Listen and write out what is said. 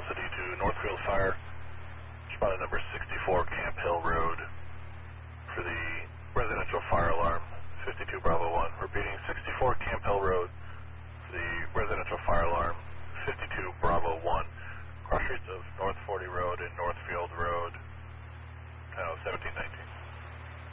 velocity to Northfield Fire, spotted number 64 Camp Hill Road for the residential fire alarm, 52 Bravo 1. Repeating, 64 Camp Hill Road for the residential fire alarm, 52 Bravo 1. Cross streets of North 40 Road and Northfield Road, 1719.